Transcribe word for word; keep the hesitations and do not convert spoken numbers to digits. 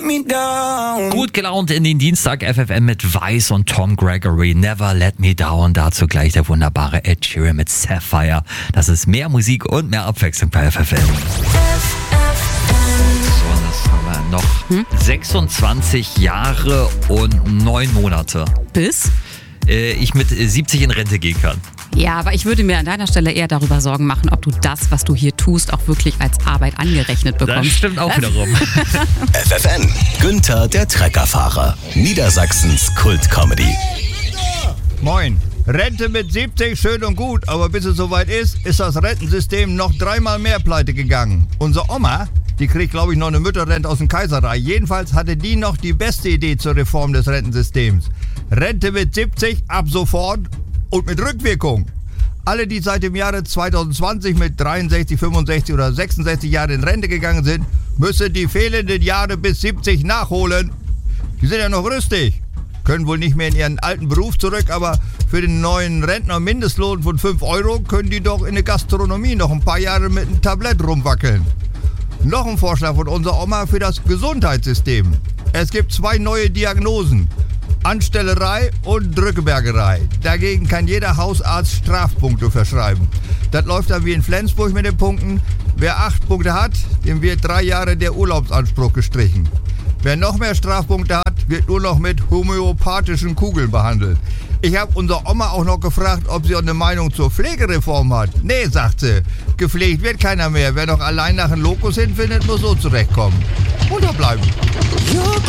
me down. Gut gelaunt in den Dienstag F F M mit Weiss und Tom Gregory. Never let me down. Dazu gleich der wunderbare Ed Sheeran mit Sapphire. Das ist mehr Musik und mehr Abwechslung bei F F M. So, das haben wir noch hm? sechsundzwanzig Jahre und neun Monate. Bis? Äh, ich mit siebzig in Rente gehen kann. Ja, aber ich würde mir an deiner Stelle eher darüber Sorgen machen, ob du das, was du hier tust, auch wirklich als Arbeit angerechnet bekommst. Das stimmt auch wiederum. F F N, Günther der Treckerfahrer. Niedersachsens Kult-Comedy. Moin. Rente mit siebzig, schön und gut, aber bis es soweit ist, ist das Rentensystem noch dreimal mehr pleite gegangen. Unsere Oma, die kriegt, glaube ich, noch eine Mütterrente aus dem Kaiserreich. Jedenfalls hatte die noch die beste Idee zur Reform des Rentensystems. Rente mit siebzig, ab sofort und mit Rückwirkung. Alle, die seit dem Jahre zweitausendzwanzig mit dreiundsechzig, fünfundsechzig oder sechsundsechzig Jahren in Rente gegangen sind, müssen die fehlenden Jahre bis siebzig nachholen. Die sind ja noch rüstig. Können wohl nicht mehr in ihren alten Beruf zurück, aber für den neuen Rentner-Mindestlohn von fünf Euro können die doch in der Gastronomie noch ein paar Jahre mit einem Tablett rumwackeln. Noch ein Vorschlag von unserer Oma für das Gesundheitssystem. Es gibt zwei neue Diagnosen. Anstellerei und Drückebergerei. Dagegen kann jeder Hausarzt Strafpunkte verschreiben. Das läuft dann wie in Flensburg mit den Punkten. Wer acht Punkte hat, dem wird drei Jahre der Urlaubsanspruch gestrichen. Wer noch mehr Strafpunkte hat, wird nur noch mit homöopathischen Kugeln behandelt. Ich habe unsere Oma auch noch gefragt, ob sie auch eine Meinung zur Pflegereform hat. Nee, sagt sie, gepflegt wird keiner mehr. Wer noch allein nach einem Lokus hinfindet, muss so zurechtkommen. Unterbleiben.